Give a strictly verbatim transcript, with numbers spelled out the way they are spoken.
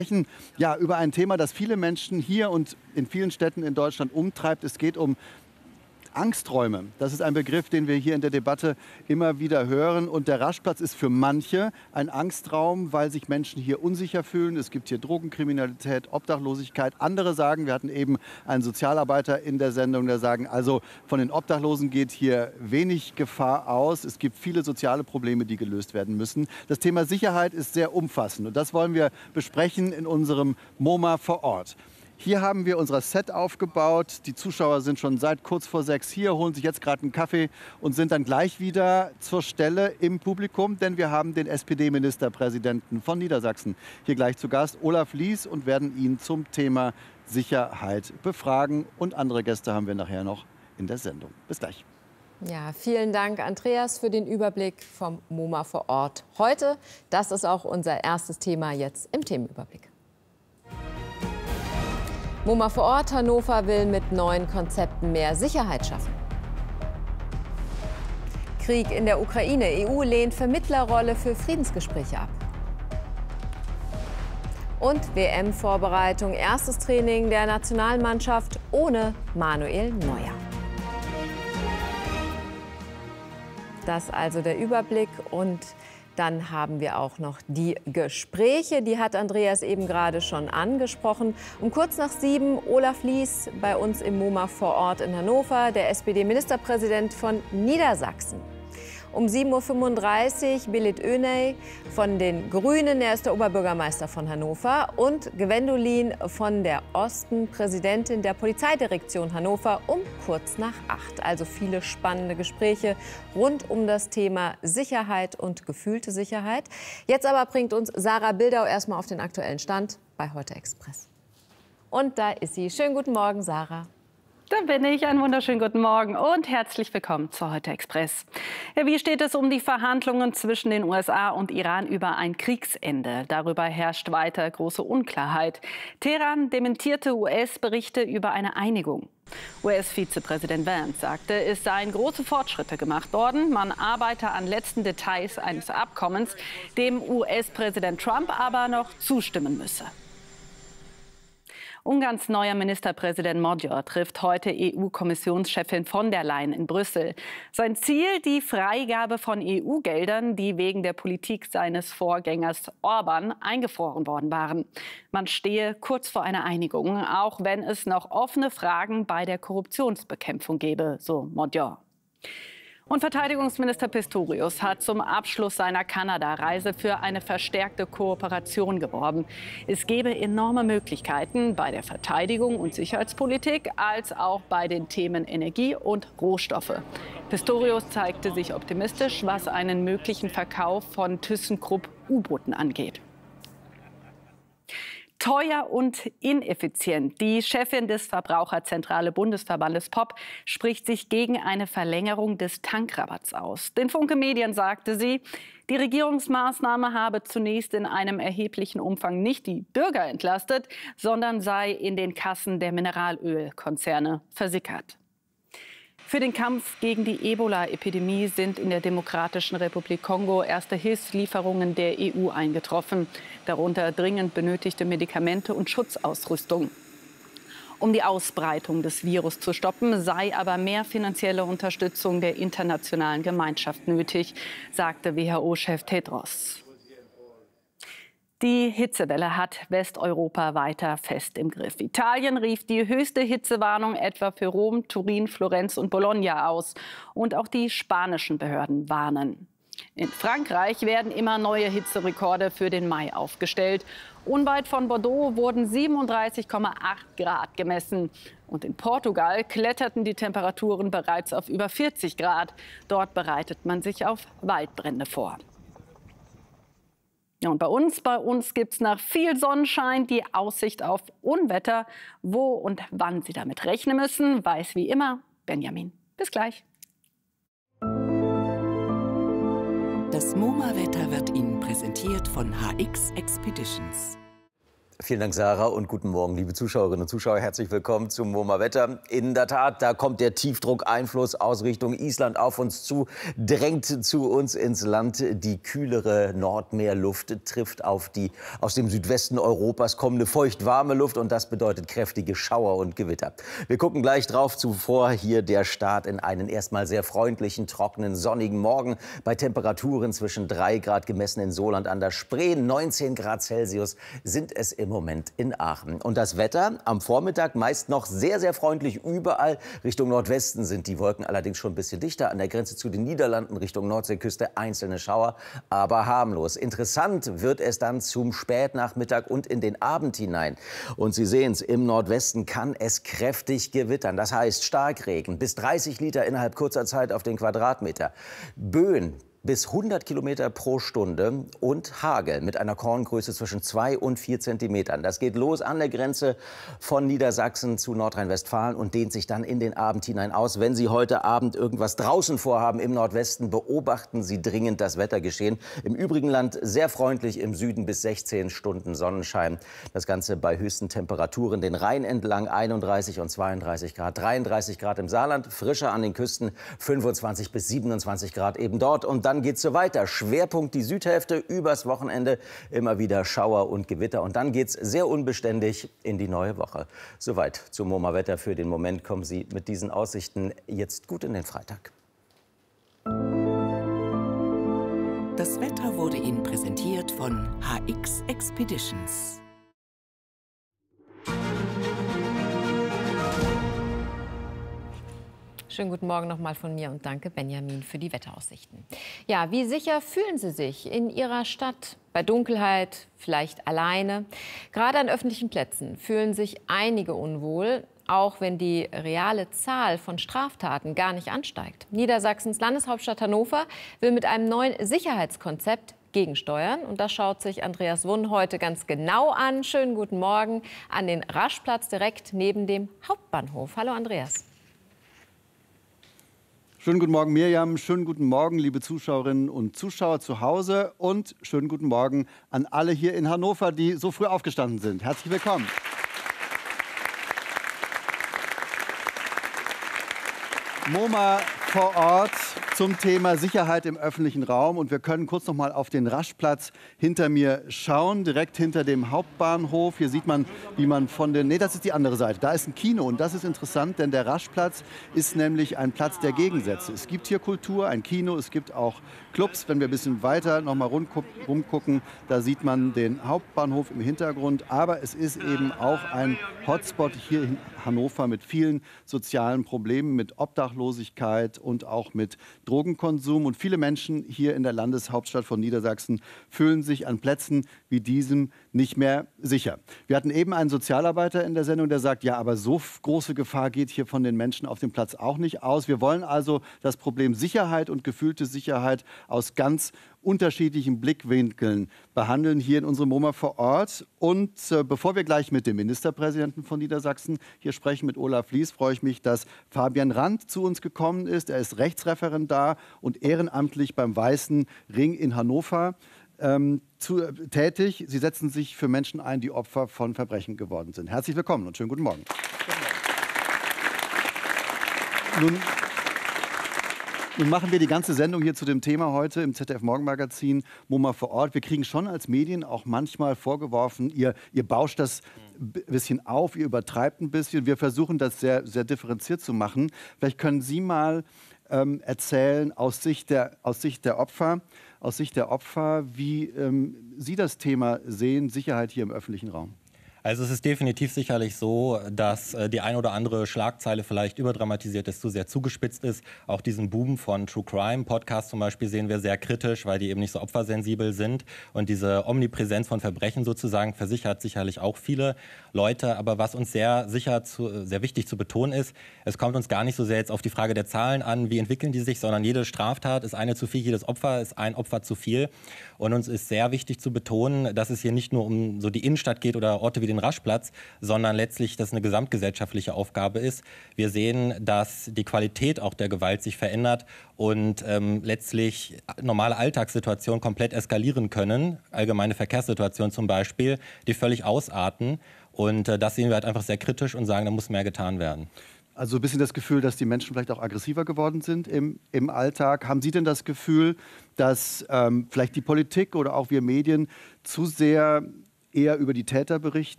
sprechen ja über ein Thema, das viele Menschen hier und in vielen Städten in Deutschland umtreibt. Es geht um Angsträume. Das ist ein Begriff, den wir hier in der Debatte immer wieder hören. Und der Rastplatz ist für manche ein Angstraum, weil sich Menschen hier unsicher fühlen. Es gibt hier Drogenkriminalität, Obdachlosigkeit. Andere sagen, wir hatten eben einen Sozialarbeiter in der Sendung, der sagen, also von den Obdachlosen geht hier wenig Gefahr aus. Es gibt viele soziale Probleme, die gelöst werden müssen. Das Thema Sicherheit ist sehr umfassend. Und das wollen wir besprechen in unserem MoMA vor Ort. Hier haben wir unser Set aufgebaut. Die Zuschauer sind schon seit kurz vor sechs hier, holen sich jetzt gerade einen Kaffee und sind dann gleich wieder zur Stelle im Publikum. Denn wir haben den S P D-Ministerpräsidenten von Niedersachsen hier gleich zu Gast, Olaf Lies, und werden ihn zum Thema Sicherheit befragen. Und andere Gäste haben wir nachher noch in der Sendung. Bis gleich. Ja, vielen Dank, Andreas, für den Überblick vom MoMA vor Ort heute. Das ist auch unser erstes Thema jetzt im Themenüberblick. MoMA vor Ort, Hannover will mit neuen Konzepten mehr Sicherheit schaffen. Krieg in der Ukraine. E U lehnt Vermittlerrolle für Friedensgespräche ab. Und W M-Vorbereitung. Erstes Training der Nationalmannschaft ohne Manuel Neuer. Das also der Überblick. Und dann haben wir auch noch die Gespräche. Die hat Andreas eben gerade schon angesprochen. Um kurz nach sieben Olaf Lies bei uns im MoMA vor Ort in Hannover, der S P D-Ministerpräsident von Niedersachsen. Um sieben Uhr fünfunddreißig Belit Öney von den Grünen, er ist der Oberbürgermeister von Hannover. Und Gwendolin von der Osten, Präsidentin der Polizeidirektion Hannover, um kurz nach acht. Also viele spannende Gespräche rund um das Thema Sicherheit und gefühlte Sicherheit. Jetzt aber bringt uns Sarah Bildau erstmal auf den aktuellen Stand bei Heute Express. Und da ist sie. Schönen guten Morgen, Sarah. Da bin ich. Einen wunderschönen guten Morgen und herzlich willkommen zu Heute Express. Ja, wie steht es um die Verhandlungen zwischen den U S A und Iran über ein Kriegsende? Darüber herrscht weiter große Unklarheit. Teheran dementierte U S-Berichte über eine Einigung. U S-Vizepräsident Vance sagte, es seien große Fortschritte gemacht worden. Man arbeite an letzten Details eines Abkommens, dem U S-Präsident Trump aber noch zustimmen müsse. Ungarns neuer Ministerpräsident Magyar trifft heute E U-Kommissionschefin von der Leyen in Brüssel. Sein Ziel, die Freigabe von E U-Geldern, die wegen der Politik seines Vorgängers Orbán eingefroren worden waren. Man stehe kurz vor einer Einigung, auch wenn es noch offene Fragen bei der Korruptionsbekämpfung gebe, so Magyar. Und Verteidigungsminister Pistorius hat zum Abschluss seiner Kanada-Reise für eine verstärkte Kooperation geworben. Es gebe enorme Möglichkeiten bei der Verteidigung und Sicherheitspolitik als auch bei den Themen Energie und Rohstoffe. Pistorius zeigte sich optimistisch, was einen möglichen Verkauf von ThyssenKrupp U-Booten angeht. Teuer und ineffizient. Die Chefin des Verbraucherzentrale Bundesverbandes P O P spricht sich gegen eine Verlängerung des Tankrabatts aus. Den Funke Medien sagte sie, die Regierungsmaßnahme habe zunächst in einem erheblichen Umfang nicht die Bürger entlastet, sondern sei in den Kassen der Mineralölkonzerne versickert. Für den Kampf gegen die Ebola-Epidemie sind in der Demokratischen Republik Kongo erste Hilfslieferungen der E U eingetroffen, darunter dringend benötigte Medikamente und Schutzausrüstung. Um die Ausbreitung des Virus zu stoppen, sei aber mehr finanzielle Unterstützung der internationalen Gemeinschaft nötig, sagte W H O-Chef Tedros. Die Hitzewelle hat Westeuropa weiter fest im Griff. Italien rief die höchste Hitzewarnung etwa für Rom, Turin, Florenz und Bologna aus. Und auch die spanischen Behörden warnen. In Frankreich werden immer neue Hitzerekorde für den Mai aufgestellt. Unweit von Bordeaux wurden siebenunddreißig Komma acht Grad gemessen. Und in Portugal kletterten die Temperaturen bereits auf über vierzig Grad. Dort bereitet man sich auf Waldbrände vor. Ja, und bei uns, bei uns gibt es nach viel Sonnenschein die Aussicht auf Unwetter. Wo und wann Sie damit rechnen müssen, weiß wie immer Benjamin. Bis gleich. Das MoMA-Wetter wird Ihnen präsentiert von H X Expeditions. Vielen Dank, Sarah, und guten Morgen, liebe Zuschauerinnen und Zuschauer. Herzlich willkommen zum MoMA Wetter. In der Tat, da kommt der Tiefdruckeinfluss aus Richtung Island auf uns zu, drängt zu uns ins Land. Die kühlere Nordmeerluft trifft auf die aus dem Südwesten Europas kommende feucht-warme Luft, und das bedeutet kräftige Schauer und Gewitter. Wir gucken gleich drauf. Zuvor hier der Start in einen erstmal sehr freundlichen, trockenen, sonnigen Morgen bei Temperaturen zwischen drei Grad gemessen in Soland an der Spree, neunzehn Grad Celsius sind es im Moment in Aachen. Und das Wetter am Vormittag meist noch sehr, sehr freundlich überall. Richtung Nordwesten sind die Wolken allerdings schon ein bisschen dichter. An der Grenze zu den Niederlanden Richtung Nordseeküste einzelne Schauer, aber harmlos. Interessant wird es dann zum Spätnachmittag und in den Abend hinein. Und Sie sehen es, im Nordwesten kann es kräftig gewittern. Das heißt Starkregen, bis dreißig Liter innerhalb kurzer Zeit auf den Quadratmeter. Böen bis hundert Kilometer pro Stunde und Hagel mit einer Korngröße zwischen zwei und vier Zentimetern. Das geht los an der Grenze von Niedersachsen zu Nordrhein-Westfalen und dehnt sich dann in den Abend hinein aus. Wenn Sie heute Abend irgendwas draußen vorhaben im Nordwesten, beobachten Sie dringend das Wettergeschehen. Im übrigen Land sehr freundlich, im Süden bis sechzehn Stunden Sonnenschein. Das Ganze bei höchsten Temperaturen den Rhein entlang einunddreißig und zweiunddreißig Grad, dreiunddreißig Grad im Saarland, frischer an den Küsten fünfundzwanzig bis siebenundzwanzig Grad eben dort. Und dann geht es so weiter. Schwerpunkt die Südhälfte, übers Wochenende immer wieder Schauer und Gewitter. Und dann geht es sehr unbeständig in die neue Woche. Soweit zum MoMA Wetter. Für den Moment kommen Sie mit diesen Aussichten jetzt gut in den Freitag. Das Wetter wurde Ihnen präsentiert von H X Expeditions. Schönen guten Morgen nochmal von mir und danke, Benjamin, für die Wetteraussichten. Ja, wie sicher fühlen Sie sich in Ihrer Stadt? Bei Dunkelheit, vielleicht alleine? Gerade an öffentlichen Plätzen fühlen sich einige unwohl, auch wenn die reale Zahl von Straftaten gar nicht ansteigt. Niedersachsens Landeshauptstadt Hannover will mit einem neuen Sicherheitskonzept gegensteuern. Und das schaut sich Andreas Wunn heute ganz genau an. Schönen guten Morgen an den Raschplatz direkt neben dem Hauptbahnhof. Hallo Andreas. Schönen guten Morgen, Mirjam. Schönen guten Morgen, liebe Zuschauerinnen und Zuschauer zu Hause. Und schönen guten Morgen an alle hier in Hannover, die so früh aufgestanden sind. Herzlich willkommen. MoMA vor Ort zum Thema Sicherheit im öffentlichen Raum. Und wir können kurz noch mal auf den Raschplatz hinter mir schauen, direkt hinter dem Hauptbahnhof. Hier sieht man, wie man von den... Nee, das ist die andere Seite. Da ist ein Kino und das ist interessant, denn der Raschplatz ist nämlich ein Platz der Gegensätze. Es gibt hier Kultur, ein Kino, es gibt auch Clubs. Wenn wir ein bisschen weiter noch mal rumgucken, da sieht man den Hauptbahnhof im Hintergrund. Aber es ist eben auch ein Hotspot hier in Hannover mit vielen sozialen Problemen, mit Obdachlosigkeit und auch mit Drogenkonsum. Und viele Menschen hier in der Landeshauptstadt von Niedersachsen fühlen sich an Plätzen wie diesem nicht mehr sicher. Wir hatten eben einen Sozialarbeiter in der Sendung, der sagt, ja, aber so große Gefahr geht hier von den Menschen auf dem Platz auch nicht aus. Wir wollen also das Problem Sicherheit und gefühlte Sicherheit aus ganz unterschiedlichen Blickwinkeln behandeln hier in unserem MoMA vor Ort. Und äh, bevor wir gleich mit dem Ministerpräsidenten von Niedersachsen hier sprechen, mit Olaf Lies, freue ich mich, dass Fabian Rand zu uns gekommen ist. Er ist Rechtsreferendar und ehrenamtlich beim Weißen Ring in Hannover ähm, zu, äh, tätig. Sie setzen sich für Menschen ein, die Opfer von Verbrechen geworden sind. Herzlich willkommen und schönen guten Morgen. Guten Morgen. Nun, Nun machen wir die ganze Sendung hier zu dem Thema heute im Z D F-Morgenmagazin MoMA vor Ort. Wir kriegen schon als Medien auch manchmal vorgeworfen, ihr, ihr bauscht das ein bisschen auf, ihr übertreibt ein bisschen. Wir versuchen das sehr, sehr differenziert zu machen. Vielleicht können Sie mal ähm, erzählen aus Sicht, der, aus Sicht der Opfer, aus Sicht der Opfer, wie ähm, Sie das Thema sehen, Sicherheit hier im öffentlichen Raum. Also es ist definitiv sicherlich so, dass äh, die ein oder andere Schlagzeile vielleicht überdramatisiert ist, zu sehr zugespitzt ist. Auch diesen Boom von True Crime Podcasts zum Beispiel sehen wir sehr kritisch, weil die eben nicht so opfersensibel sind. Und diese Omnipräsenz von Verbrechen sozusagen versichert sicherlich auch viele Leute. Aber was uns sehr sicher zu, sehr wichtig zu betonen ist, es kommt uns gar nicht so sehr jetzt auf die Frage der Zahlen an, wie entwickeln die sich, sondern jede Straftat ist eine zu viel, jedes Opfer ist ein Opfer zu viel. Und uns ist sehr wichtig zu betonen, dass es hier nicht nur um so die Innenstadt geht oder Orte wie den Raschplatz, sondern letztlich das eine gesamtgesellschaftliche Aufgabe ist. Wir sehen, dass die Qualität auch der Gewalt sich verändert und ähm, letztlich normale Alltagssituationen komplett eskalieren können, allgemeine Verkehrssituationen zum Beispiel, die völlig ausarten. Und äh, das sehen wir halt einfach sehr kritisch und sagen, da muss mehr getan werden. Also ein bisschen das Gefühl, dass die Menschen vielleicht auch aggressiver geworden sind im, im Alltag. Haben Sie denn das Gefühl, dass ähm, vielleicht die Politik oder auch wir Medien zu sehr eher über die Täter berichten